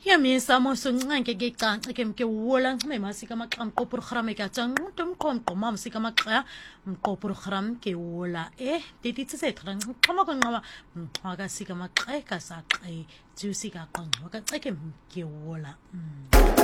Yamisa mosuncanke ke canca ke mke wola ncime masika maqam qoprogram ke atsanqa umqomqo mamsika maqa umqoprogram ke wola tititsi setra nqama konqaba mxaka sika maqeka saqe jusika qonqwa ka ceke mke wola